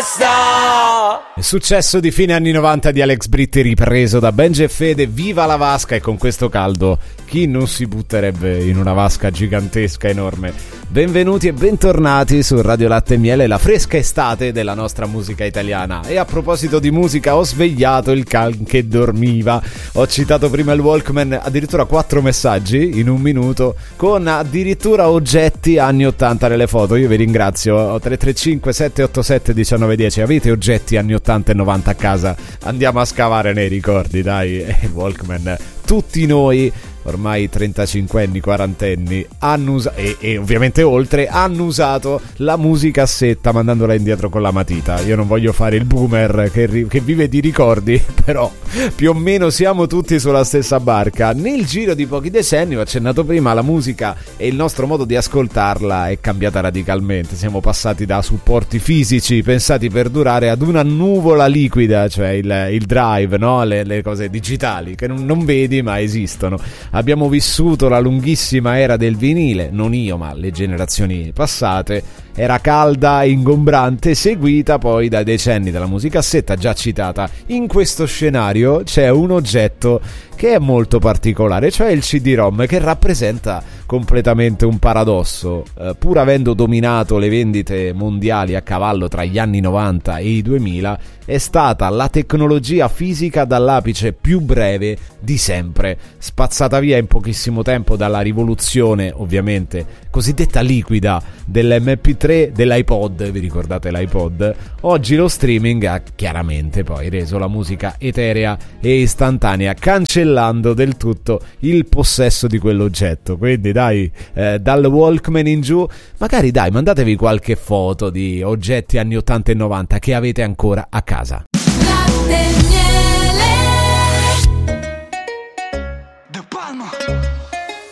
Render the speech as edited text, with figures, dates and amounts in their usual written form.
Il successo di fine anni 90 di Alex Britti ripreso da Benji e Fede, viva la vasca, e con questo caldo chi non si butterebbe in una vasca gigantesca, enorme? Benvenuti e bentornati su Radio Latte e Miele, la fresca estate della nostra musica italiana. E a proposito di musica, ho svegliato il can che dormiva. Ho citato prima il Walkman, addirittura 4 messaggi in un minuto, con addirittura oggetti anni 80 nelle foto. Io vi ringrazio. 335 787 1910. Avete oggetti anni 80 e 90 a casa? Andiamo a scavare nei ricordi, dai. Il Walkman, tutti noi ormai 35enni, 40enni hanno e ovviamente oltre, hanno usato la musicassetta mandandola indietro con la matita. Io non voglio fare il boomer che vive di ricordi, però più o meno siamo tutti sulla stessa barca. Nel giro di pochi decenni, ho accennato prima, la musica e il nostro modo di ascoltarla è cambiata radicalmente. Siamo passati da supporti fisici pensati per durare ad una nuvola liquida, cioè il drive, no? Le cose digitali che non vedi ma esistono. Abbiamo vissuto la lunghissima era del vinile, non io ma le generazioni passate. Era calda e ingombrante, seguita poi dai decenni della musicassetta già citata. In questo scenario c'è un oggetto che è molto particolare, cioè il CD-ROM, che rappresenta completamente un paradosso. Pur avendo dominato le vendite mondiali a cavallo tra gli anni 90 e i 2000, è stata la tecnologia fisica dall'apice più breve di sempre, spazzata via in pochissimo tempo dalla rivoluzione, ovviamente, cosiddetta liquida dell'MP3, dell'iPod. Vi ricordate l'iPod? Oggi lo streaming ha chiaramente poi reso la musica eterea e istantanea, cancellando del tutto il possesso di quell'oggetto. Quindi dai, dal Walkman in giù, magari dai, mandatevi qualche foto di oggetti anni 80 e 90 che avete ancora a casa. Latte